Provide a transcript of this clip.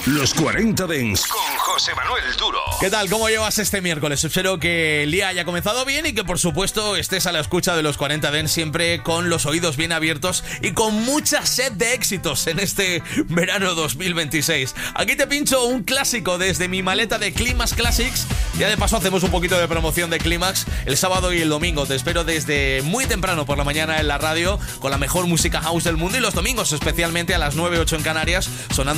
Los 40 Dents con José Manuel Duro. ¿Qué tal? ¿Cómo llevas este miércoles? Espero que el día haya comenzado bien y que por supuesto estés a la escucha de los 40 Dents siempre con los oídos bien abiertos y con mucha sed de éxitos en este verano 2026. Aquí te pincho un clásico desde mi maleta de Climax Classics. Ya de paso hacemos un poquito de promoción de Climax el sábado y el domingo. Te espero desde muy temprano por la mañana en la radio con la mejor música house del mundo y los domingos especialmente a las 9-8 en Canarias sonando